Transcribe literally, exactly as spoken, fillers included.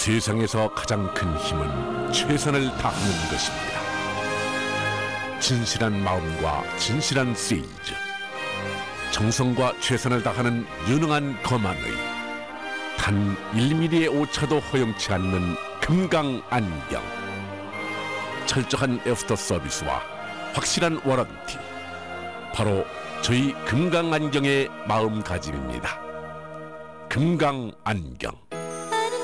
세상에서 가장 큰 힘은 최선을 다하는 것입니다. 진실한 마음과 진실한 세일즈, 정성과 최선을 다하는 유능한 검안의 단 일 밀리미터의 오차도 허용치 않는 금강안경, 철저한 애프터 서비스와 확실한 워런티, 바로 저희 금강안경의 마음가짐입니다. 금강안경.